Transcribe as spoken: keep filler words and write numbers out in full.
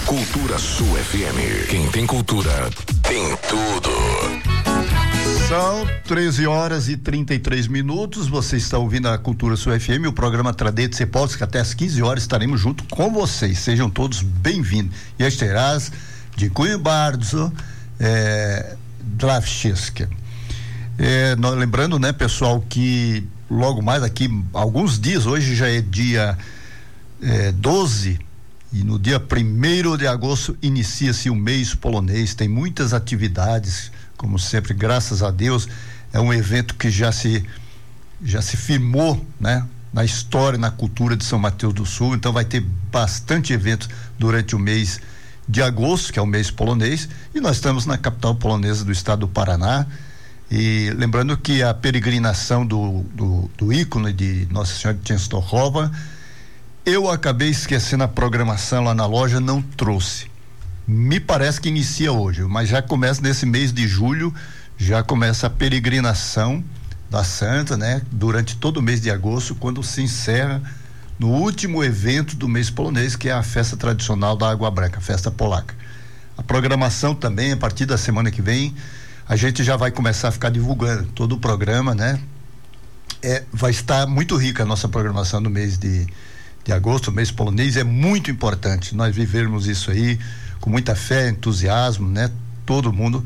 Cultura Sul F M. Quem tem cultura, tem tudo. São treze horas e trinta e três minutos. Você está ouvindo a Cultura Sul F M, o programa Tradete Cepolsky, que até às quinze horas estaremos junto com vocês. Sejam todos bem-vindos. E as terás de Cunha Barzo, é, Dravcheska. É, nós, lembrando, né, pessoal, que logo mais aqui, alguns dias, hoje já é dia é, doze, e no dia primeiro de agosto inicia-se o mês polonês. Tem muitas atividades, como sempre, graças a Deus. É um evento que já se já se firmou, né, na história, na cultura de São Mateus do Sul. Então vai ter bastante eventos durante o mês de agosto, que é o mês polonês, e nós estamos na capital polonesa do estado do Paraná. E lembrando que a peregrinação do, do, do ícone de Nossa Senhora de Częstochowa, eu acabei esquecendo a programação lá na loja, não trouxe. Me parece que inicia hoje, mas já começa nesse mês de julho, já começa a peregrinação da Santa, né? Durante todo o mês de agosto, quando se encerra no último evento do mês polonês, que é a festa tradicional da Água Branca, a festa polaca. A programação também, a partir da semana que vem, a gente já vai começar a ficar divulgando todo o programa, né? É, vai estar muito rica a nossa programação no mês de, de agosto, o mês polonês. É muito importante nós vivermos isso aí com muita fé, entusiasmo, né? Todo mundo